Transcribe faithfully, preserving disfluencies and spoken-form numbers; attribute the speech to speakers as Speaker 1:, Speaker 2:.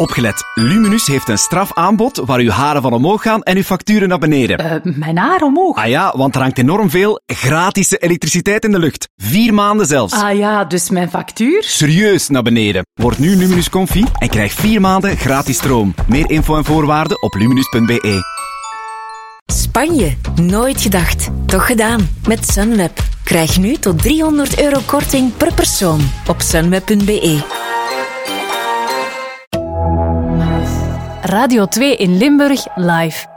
Speaker 1: Opgelet, Luminus heeft een strafaanbod waar uw haren van omhoog gaan en uw facturen naar beneden.
Speaker 2: Uh, mijn haar omhoog?
Speaker 1: Ah ja, want er hangt enorm veel gratis elektriciteit in de lucht. Vier maanden zelfs.
Speaker 2: Ah ja, dus mijn factuur?
Speaker 1: Serieus naar beneden. Word nu Luminus Comfy en krijg vier maanden gratis stroom. Meer info en voorwaarden op luminus punt b e.
Speaker 3: Spanje, nooit gedacht. Toch gedaan. Met Sunweb. Krijg nu tot driehonderd euro korting per persoon op sunweb punt b e.
Speaker 2: Radio twee in Limburg live.